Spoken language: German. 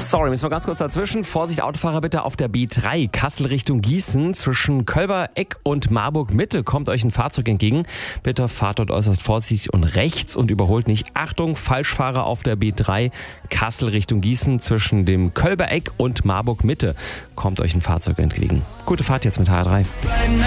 Sorry, müssen wir ganz kurz dazwischen. Vorsicht, Autofahrer bitte auf der B3, Kassel Richtung Gießen. Zwischen Kölber-Eck und Marburg-Mitte kommt euch ein Fahrzeug entgegen. Bitte fahrt dort äußerst vorsichtig und rechts und überholt nicht. Achtung, Falschfahrer auf der B3, Kassel Richtung Gießen. Zwischen dem Kölber-Eck und Marburg-Mitte kommt euch ein Fahrzeug entgegen. Gute Fahrt jetzt mit HR3.